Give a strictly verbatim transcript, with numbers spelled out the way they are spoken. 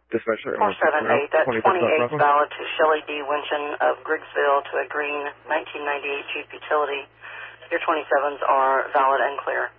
Dispatcher. four seven eight, that twenty-eight valid to Shelley D. Winchon of Griggsville to a green nineteen ninety-eight Jeep Utility. Your twenty-sevens are valid and clear.